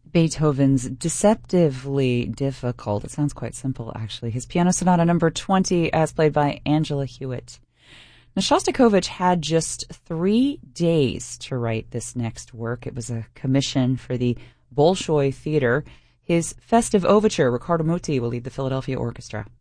Beethoven's deceptively difficult, it sounds quite simple actually, his Piano Sonata number 20 as played by Angela Hewitt. Now, Shostakovich had just 3 days to write this next work. It was a commission for the Bolshoi Theater. His festive overture, Riccardo Muti will lead the Philadelphia Orchestra.